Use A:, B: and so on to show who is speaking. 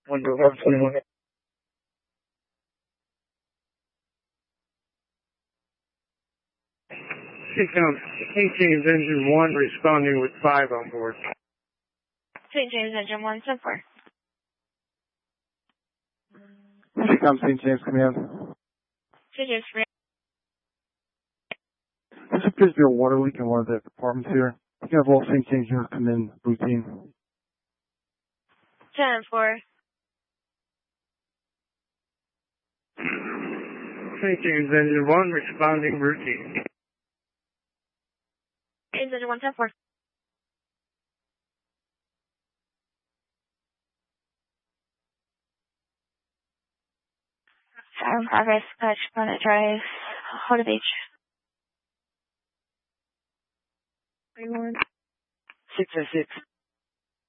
A: Window 121. St. James Engine 1 responding with 5 on board.
B: St. James Engine 1, 10-4.
C: St. James Command.
B: St. James Command.
C: This appears to be a water leak in one of the departments here. You can have all St. James units come in routine.
B: 10-4.
A: St. James Engine 1 responding routine.
B: James Engine 1, 10-4. Siren progress, Dutch, Bonnet Drive, Hoda Beach.
A: 606.